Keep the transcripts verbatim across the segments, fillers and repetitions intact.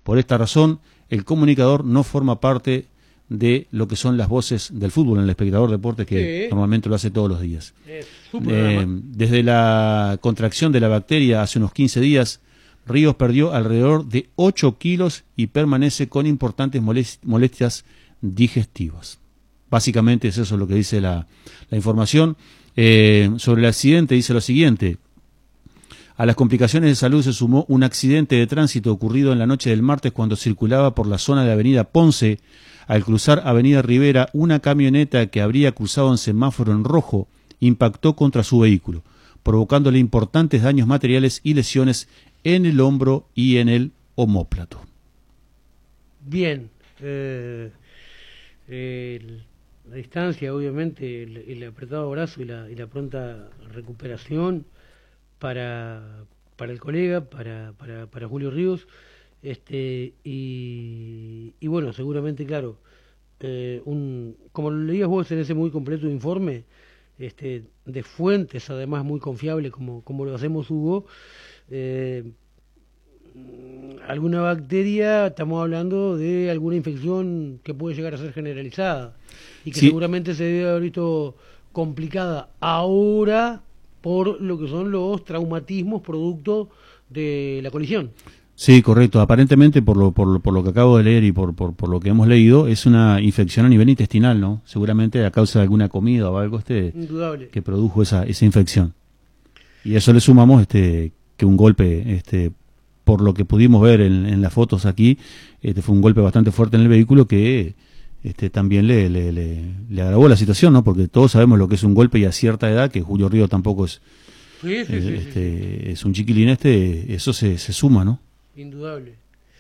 Por esta razón, el comunicador no forma parte de lo que son las voces del fútbol en el Espectador Deportes, que sí. normalmente lo hace todos los días. Eh, desde la contracción de la bacteria hace unos quince días, Ríos perdió alrededor de ocho kilos y permanece con importantes molestias digestivas. Básicamente es eso lo que dice la, la información. Eh, sobre el accidente dice lo siguiente: a las complicaciones de salud se sumó un accidente de tránsito ocurrido en la noche del martes cuando circulaba por la zona de Avenida Ponce. Al cruzar Avenida Rivera, una camioneta que habría cruzado en semáforo en rojo impactó contra su vehículo, provocándole importantes daños materiales y lesiones en el hombro y en el omóplato. Bien, eh, el, la distancia, obviamente, el, el apretado abrazo y la, y la pronta recuperación para, para el colega, para, para, para Julio Ríos. Este, y, y bueno, seguramente, claro, eh, un, como lo leías vos en ese muy completo informe, este, de fuentes además muy confiables, como, como lo hacemos Hugo, eh, alguna bacteria, estamos hablando de alguna infección que puede llegar a ser generalizada y que sí. seguramente se debe haber visto complicada ahora por lo que son los traumatismos producto de la colisión. Sí, correcto. Aparentemente, por lo, por lo, por lo que acabo de leer y por, por, por lo que hemos leído, es una infección a nivel intestinal, ¿no? Seguramente a causa de alguna comida o algo este Indudable. que produjo esa, esa infección. Y a eso le sumamos este que un golpe, este por lo que pudimos ver en, en las fotos aquí, este fue un golpe bastante fuerte en el vehículo que este también le, le, le, le agravó la situación, ¿no? Porque todos sabemos lo que es un golpe y a cierta edad, que Julio Ríos tampoco es, sí, sí, eh, sí, este, sí. es un chiquilín, este, eso se, se suma, ¿no? Indudable,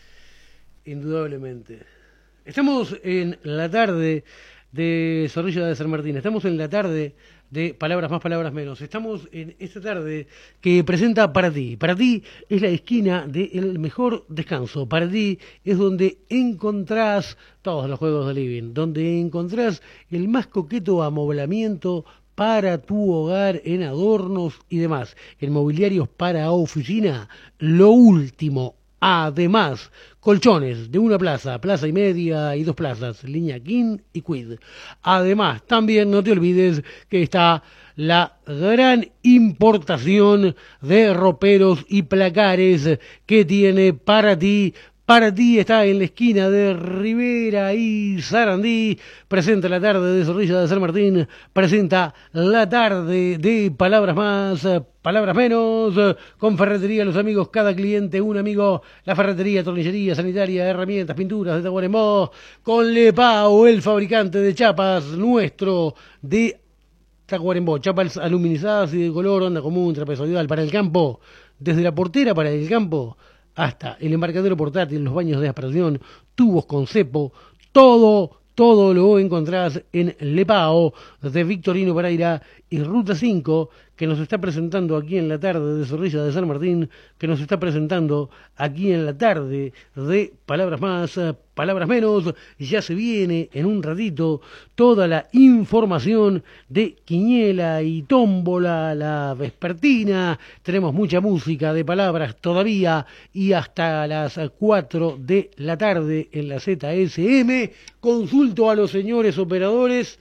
indudablemente. Estamos en la tarde de Zorrilla de San Martín, estamos en la tarde de Palabras Más, Palabras Menos, estamos en esta tarde que presenta Para Ti. Para Ti es la esquina del mejor descanso, para ti es donde encontrás todos los juegos de living, donde encontrás el más coqueto amoblamiento para tu hogar en adornos y demás, en mobiliarios para oficina, lo último. Además, colchones de una plaza, plaza y media y dos plazas, línea King y Quid. Además, también no te olvides que está la gran importación de roperos y placares que tiene Para Ti. Para Ti está en la esquina de Rivera y Sarandí. Presenta la tarde de Zorrilla de San Martín. Presenta la tarde de Palabras Más, Palabras Menos. Con Ferretería Los Amigos, cada cliente un amigo. La ferretería, tornillería, sanitaria, herramientas, pinturas de Tacuarembó. Con Lepao, el fabricante de chapas nuestro de Tacuarembó. Chapas aluminizadas y de color, onda común, trapezoidal para el campo. Desde la portera para el campo hasta el embarcadero portátil, los baños de aspiración, tubos con cepo, todo, todo lo encontrás en Lepao de Victorino Pereira y Ruta cinco, que nos está presentando aquí en la tarde de Zorrilla de San Martín, que nos está presentando aquí en la tarde de Palabras Más, Palabras Menos. Ya se viene en un ratito toda la información de Quiniela y Tómbola, la vespertina. Tenemos mucha música de palabras todavía y hasta las cuatro de la tarde en la Z S M. Consulto a los señores operadores.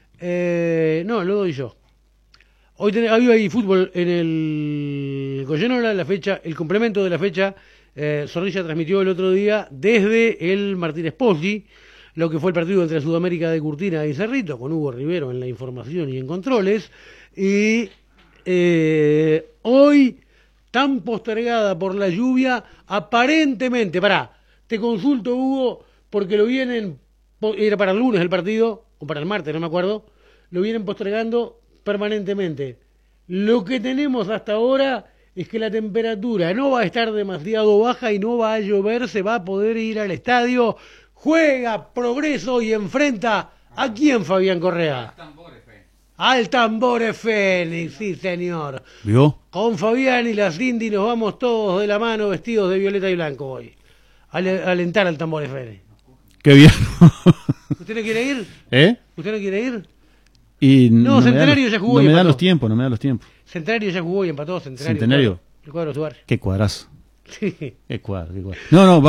Eh, no, lo doy yo. Hoy ten, había ahí fútbol en el Goyenola, la fecha, el complemento de la fecha. Eh, Zorrilla transmitió el otro día desde el Martínez Poggi, lo que fue el partido entre Sudamérica de Curtina y Cerrito, con Hugo Rivero en la información y en controles. Y eh, hoy, tan postergada por la lluvia, aparentemente, pará, te consulto, Hugo, porque lo vienen, era para el lunes el partido, o para el martes, no me acuerdo, lo vienen postergando permanentemente. Lo que tenemos hasta ahora es que la temperatura no va a estar demasiado baja y no va a llover, se va a poder ir al estadio. Juega Progreso y enfrenta ¿a quién, Fabián Correa? Al Tambores Fénix, sí señor. ¿Vio? Con Fabián y las Cindy nos vamos todos de la mano vestidos de violeta y blanco hoy. A alentar al Tambores Fénix. Qué bien. ¿Usted no quiere ir? ¿Eh? ¿Usted no quiere ir? Y no, no Centenario da, ya jugó no y me empató. da los tiempos, no me da los tiempos. Centenario ya jugó y empató. Centenario. Centenario. El cuadro, el cuadro de su barrio. Qué cuadrazo. Sí. Qué cuadro, qué cuadro. No, no,